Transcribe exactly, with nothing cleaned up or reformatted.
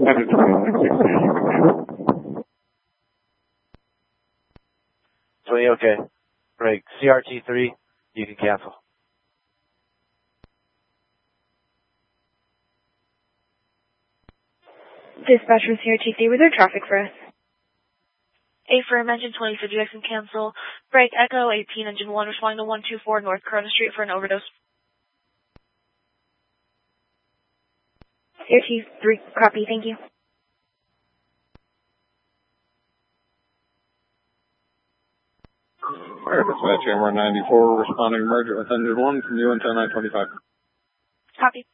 twenty, okay. Break. C R T three, you can cancel. Dispatch from C R T three, was there traffic for us? A for mention twenty, so Jackson cancel. Break Echo eighteen, engine one, responding to one two four North Corona Street for an overdose. C R T three, copy, thank you. Alright, dispatch, M R ninety-four, responding emergent with engine one from U N ten nine twenty-five. Copy.